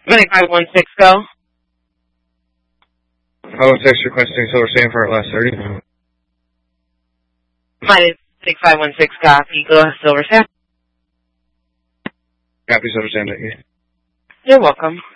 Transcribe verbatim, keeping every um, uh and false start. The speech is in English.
Medic five one six, go. five one six requesting Silver Sand for last thirty. Medic five one six, copy. Go Silver Sand. Copy, Silver Sand. Thank you. You're welcome.